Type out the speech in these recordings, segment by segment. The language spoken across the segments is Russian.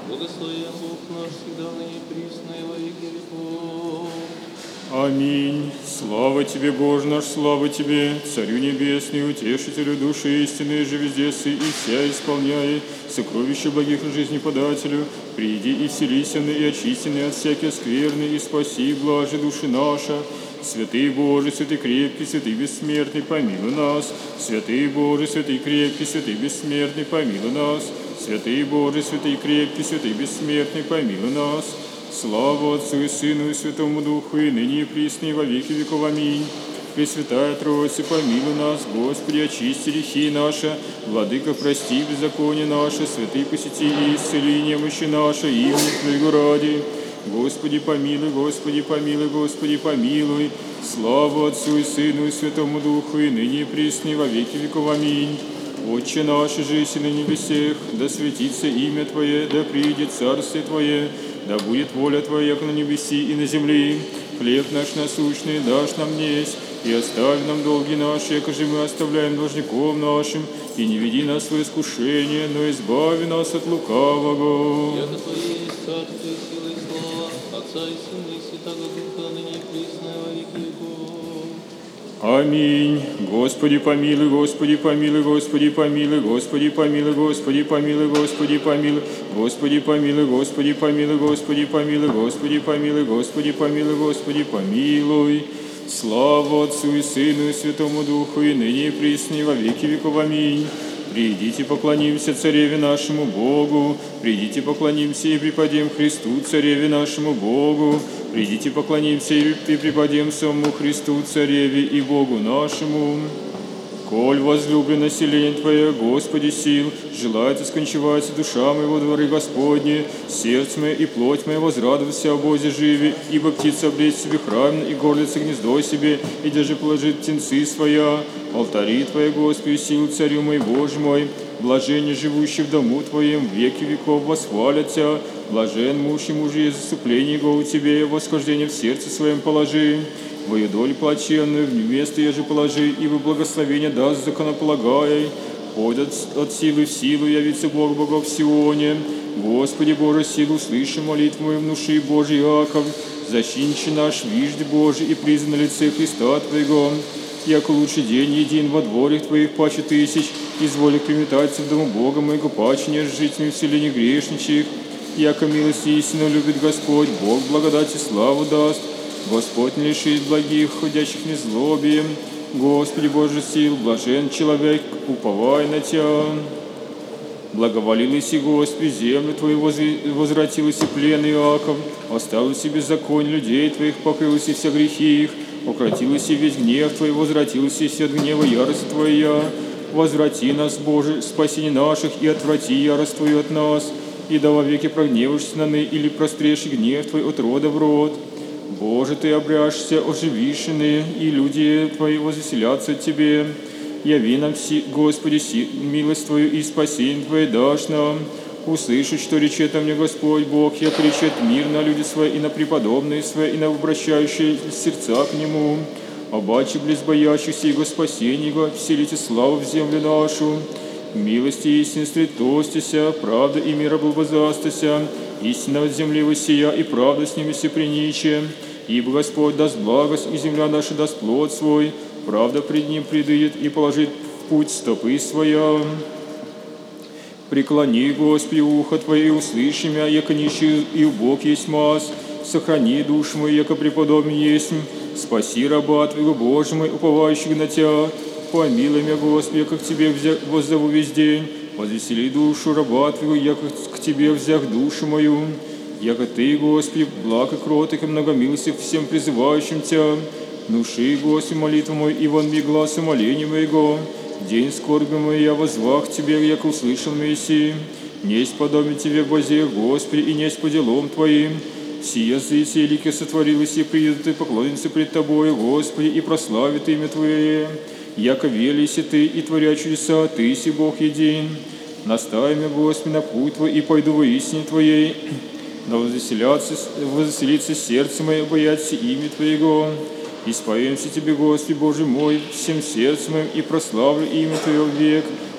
Благословен Бог наш, всегда ныне и присно и во веки веков. Аминь. Слава Тебе, Боже наш, слава Тебе, Царю Небесный, Утешителю души истины, же везде сы и вся исполняй, сокровища благих жизни подателю, приди и вселися и очистины от всякой скверны, и спаси, блажи души наша. Святый Боже, святый крепкий, святый бессмертный, помилуй нас. Святый Боже, святый крепкий, святый бессмертный, помилуй нас. Святый Боже, святый крепкий, святый бессмертный, помилуй нас. Слава Отцу и Сыну и Святому Духу, и ныне и присно и во веки веков. Аминь. Пресвятая Троица, помилуй нас, Господи, очисти грехи наши, Владыка, прости беззаконие наше, святый посети и исцели немощи наши, имени Твоего ради. Господи, помилуй, Господи, помилуй, Господи, помилуй. Слава Отцу и Сыну и Святому Духу, и ныне и присно и во веки веков. Аминь. Отче наш, жиси на небесех, да светится имя Твое, да придет царствие Твое, да будет воля Твоя, как на небеси и на земле. Хлеб наш насущный дашь нам днесь, и оставь нам долги наши, яко же мы оставляем должником нашим, и не веди нас в искушение, но избави нас от лукавого. Яко Твое есть царствие, сила и слава, Отца и Сына и Святого Духа, ныне и присно и во веки веков. Аминь. Господи, помилуй, Господи, помилуй, Господи, помилуй, Господи, помилуй, Господи, помилуй, Господи, помилуй, Господи, помилуй, Господи, помилуй, Господи, помилуй, Господи, помилуй, Господи, помилуй, Господи, помилуй. Слава Отцу и Сыну и Святому Духу, и ныне и присно и во веки веков. Аминь. Придите, поклонимся Цареве нашему Богу, придите, поклонимся и преподем Христу, Цареве нашему Богу, придите, поклонимся и преподем самому Христу, Цареве и Богу нашему. Коль возлюблено население Твое, Господи сил, желает искончеваться душа моего дворы Господне, сердце мое и плоть моя возрадоваться о Бозе живи, ибо птица облечь себе храм и горлица гнездо себе, и даже положит птенцы своя. Алтари Твои, Господи, сил, Царю мой, Боже мой, блаженне живущий в дому Твоем, веки веков восхвалят Тя, блажен муж и мужья, заступление его у Тебе, восхождение в сердце своем положи. Твою долю плачевную в место еже положи, ибо благословение даст законополагай. Ходят от силы в силу, явится Бог богов в Сионе. Господи Боже, силу слыши молитву мою внуши, Божий Иаков. Защитниче наш, вижды Божий, и призван на лице Христа Твоего. Яко лучший день един во дворях Твоих паче тысяч, изволи приметаться в дому Бога моего паче, неж жителями вселения грешничих. Яко милости истину любит Господь, Бог благодати славу даст. Господь не лишит благих, ходящих незлобием. Господи Боже сил, блажен человек, уповай на Тя. Благоволилась и Господи, землю Твою возвратилась и плен Иаков, оставилось и беззаконие людей Твоих, покрылось и все грехи их, укротилось и весь гнев Твой, возвратилось и все от гнева ярость Твоя. Возврати нас, Боже, спасение наших, и отврати ярость Твою от нас, и да вовеки прогневаешься на ны, или прострешь гнев Твой от рода в род. Боже, Ты обряшься, оживишь иные, и люди Твои возвеселятся от Тебе. Яви нам, Господи, милость Твою и спасение Твое дашь нам. Услышать, что речет мне Господь Бог, я кричет мир на люди свои, и на преподобные свои, и на обращающие сердца к Нему. Обаче близ боящихся Его спасения Его, вселите славу в землю нашу. Милости и истины стритостися, правда и мира благозастася, истина от земли воссия, и правда с ними се приниче. Ибо Господь даст благость, и земля наша даст плод свой, правда пред Ним придыет, и положит в путь стопы своя. Преклони, Господи, ухо Твое, и услыши меня, яко нищий и убог есть маз. Сохрани душу мою, яко преподобен есть. Спаси раба Твоего, Боже мой, уповающих на Тя. Помилуй меня, Господи, яко к Тебе воззову весь день. Возвесели душу раба Твоего, яко к Тебе взях душу мою. Яко Ты, Господи, благ и кроток и многомилостив всем призывающим Тя. Внуши, Господи, молитву мою, и вон ми глаз умоления моего. День скорби мой я возвах к Тебе, яко услышал Мессии. Несть подобен Тебе, Бозе, Господи, и несть по делам Твоим. Все языцы великие сотворились, и приедут и поклонятся пред Тобою, Господи, и прославят имя Твое. Яко велися Ты, и творя чудеса, Ты си Бог един. Настави меня, Господи, на путь Твой, и пойду во истине Твоей. Да возвеселится сердце мое, бояться имя Твоего. Исповемся Тебе, Господи, Боже мой, всем сердцем моим, и прославлю имя Твое век.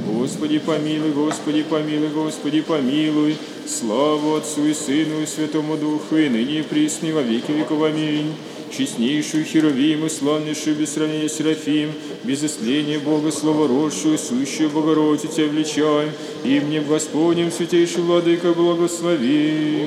Господи, помилуй, Господи, помилуй, Господи, помилуй. Слава Отцу и Сыну и Святому Духу, и ныне и присно, и во веки веков. Аминь. Честнейшую Херувим и славнейшую без сравнения Серафим, без исления Бога словородшую, сущую Богородицу Тебя величаем, именем Господним, святейший Владыка, благослови.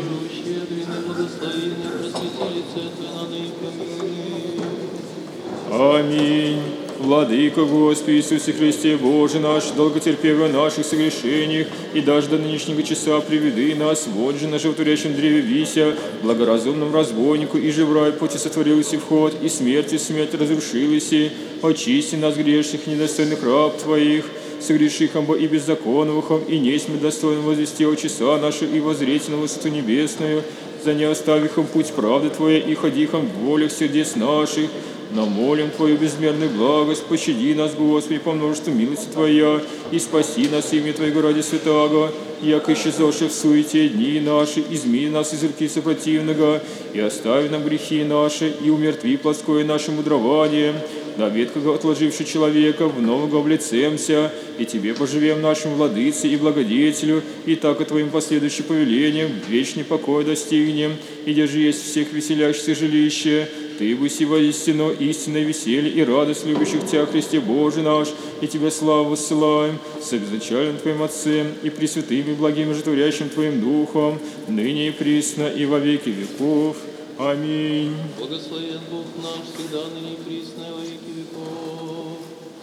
Аминь. Владыка Господи Иисусе Христе, Боже наш, долготерпевый о наших согрешениях, и даже до нынешнего часа приведи нас, вот же на животворящем древе вися, благоразумном разбойнику, и же в рай пути сотворился вход, и смерть разрушилась, очисти нас грешных, недостойных раб Твоих, согрешихом бы и беззаконновым, и несмь достойным возвести о часа наши и воззреть на высоту небесную, за не оставихом путь правды Твоей, и ходихом в волях сердец наших. Но молим Твою безмерную благость, пощади нас, Господи, по множеству милости Твоя, и спаси нас имя Твоего ради святаго, яко исчезавши в суете дни наши, измени нас из руки сопротивного, и остави нам грехи наши, и умертви плотское наше мудрование, на веткого отложивши человека, в нового облицемся, и Тебе поживем нашим владыце и благодетелю, и так и Твоим последующим повелением вечный покой достигнем, и держи есть всех веселящихся жилище. Ты бы си воистину истинное веселье и радость любящих Тебя, Христе Боже наш, и Тебе славу воссылаем, с обезначальным Твоим Отцем и пресвятым и благим и животворящим Твоим Духом, ныне и присно и во веки веков. Аминь. Благословен Бог наш, всегда ныне и присно и во веки веков.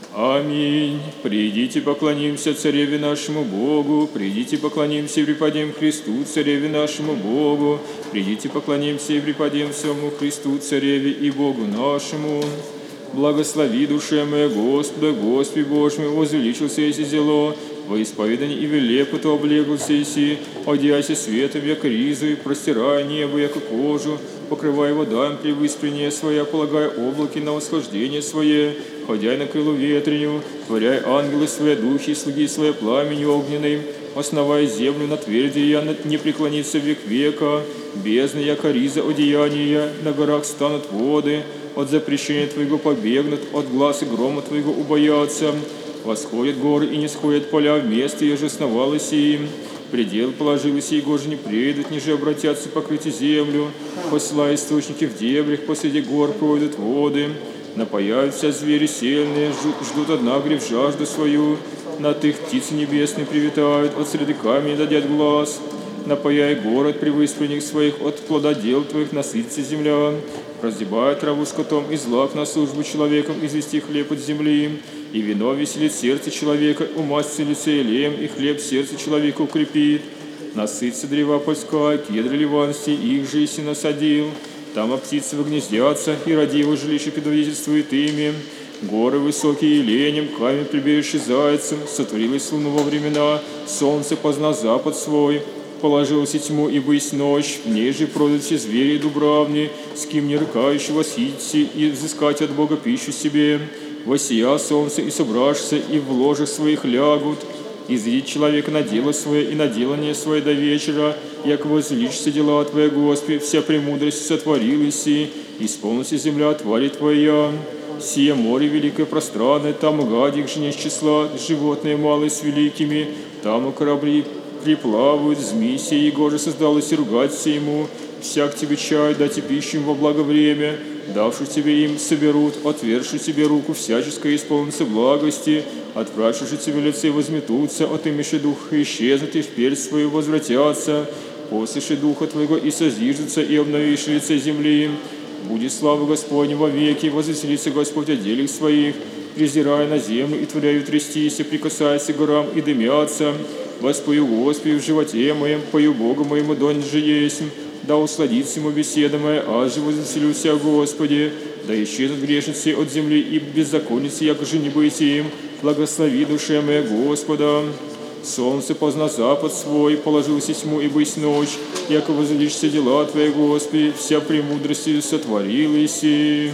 Аминь. Придите, поклонимся Цареве нашему Богу, придите, поклонимся и преподем Христу, Цареве нашему Богу, придите, поклонимся и преподем самому Христу, Цареве и Богу нашему. Благослови душе моя Господа, Господи Боже мой, возвеличился еси зело, во исповедании и велепоту облегался еси, одеяйся светом, яко ризу, и простирая небо, яко кожу, покрывая водами при выспрение своя, полагая облаки на восхождение свое, ходяй на крылу ветреню, творяй ангелы свои, духи, слуги свои, пламени огненным, основая землю на тверди, я не преклонится век века, бездны, яко риза одеяния, на горах станут воды, от запрещения Твоего побегнут, от глаз и грома Твоего убоятся. Восходят горы и не сходят поля, вместо еже основалось им. Предел положилось, и гожи не придут, ниже обратятся покрыть землю. Посылая источники в дебрях, посреди гор пройдут воды. Напояются звери сильные, ждут однагрев жажду свою. Над их птицы небесные привитают, от среды камней дадят глаз. Напояй город при выспренних своих, от плода дел Твоих насытится земля. Раздевай траву скотом и злак на службу человеком, извести хлеб от земли. И вино веселит сердце человека, умастится лице елеем, и хлеб сердце человека укрепит. Насытится древа польская, кедры ливанские, их же иси насадил. Там птицы выгнездятся, и родивое жилище предводительствует ими. Горы высокие еленем, камень прибежище зайцем, сотворилась луна во времена, солнце позна запад свой. Положилась и тьму, и бысь ночь, в ней же пройдут все звери и дубравни, с кем не рыкающий восхитите и взыскать от Бога пищу себе. Воссия солнце, и собрашься, и в ложах своих лягут. Изъедет человек на дело свое и на делание свое до вечера, як возвеличится дела Твоя, Господи, вся премудрость сотворилась, и исполнится земля твари Твоя. Сие море великое пространное, там гадик же не из числа, животные малые с великими, там и корабли приплавают, змеи сей, Гоже создалось и ругаться ему, всяк тебе чай, дать и пищу им во благо время, давши тебе им соберут, отвергши тебе руку всяческое исполнится благости, отправши тебе лице возметутся, отымеши дух исчезнут и вперед свою возвратятся, послеши духа твоего и созиждутся, и обновишь лице земли. Будет слава Господня во веки, возвеселится Господь о делах своих, презирая на землю и творяю трястись, и прикасаясь к горам и дымятся. Воспою Господи в животе моем, пою Богу моему донь же есть, да усладится ему беседа моя, аз же возвеселюся о Господе, да исчезнут грешницы от земли и беззаконницы, яко же не быть им, благослови душе моя Господа. Солнце позна запад свой, положился тьму и бысь ночь, яко возвеличься дела Твои, Господи, вся премудростью сотворилась.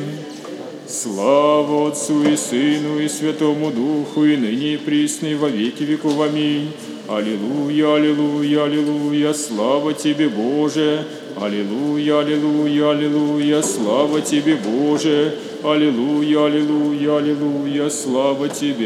Слава Отцу и Сыну и Святому Духу, и ныне и присно и во веки веков. Аминь. Аллилуйя, аллилуйя, аллилуйя, слава Тебе, Боже! Аллилуйя, аллилуйя, аллилуйя, слава Тебе, Боже! Аллилуйя, аллилуйя, аллилуйя, слава Тебе,